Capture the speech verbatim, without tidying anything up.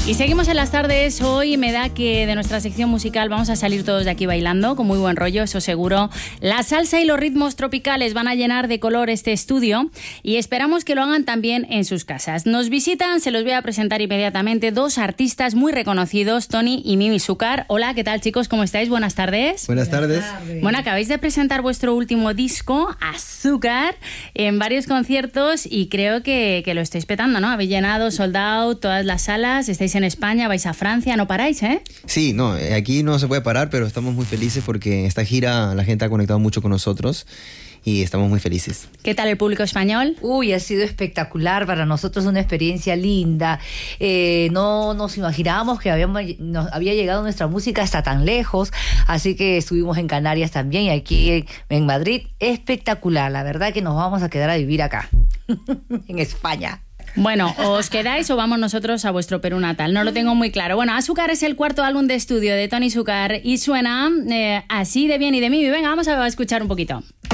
Y seguimos en las tardes. Hoy me da que de nuestra sección musical vamos a salir todos de aquí bailando, con muy buen rollo, eso seguro. La salsa y los ritmos tropicales van a llenar de color este estudio y esperamos que lo hagan también en sus casas. Nos visitan, se los voy a presentar inmediatamente, dos artistas muy reconocidos, Tony y Mimi Zúcar. Hola, ¿qué tal, chicos? ¿Cómo estáis? Buenas tardes. Buenas tardes. Buenas tardes. Bueno, acabáis de presentar vuestro último disco, Azúcar, en varios conciertos y creo que, que lo estáis petando, ¿no? Habéis llenado, sold out, todas las salas, estáis en España, vais a Francia, no paráis, ¿eh? Sí, no, aquí no se puede parar, pero estamos muy felices porque esta gira la gente ha conectado mucho con nosotros y estamos muy felices. ¿Qué tal el público español? Uy, ha sido espectacular, para nosotros una experiencia linda. Eh, no nos imaginábamos que habíamos, nos había llegado nuestra música hasta tan lejos, así que estuvimos en Canarias también y aquí en Madrid. Espectacular, la verdad que nos vamos a quedar a vivir acá, en España. Bueno, ¿os quedáis o vamos nosotros a vuestro Perú natal? No lo tengo muy claro. Bueno, Azúcar es el cuarto álbum de estudio de Tony Zúcar y suena eh, así de bien y de mí. Venga, vamos a escuchar un poquito.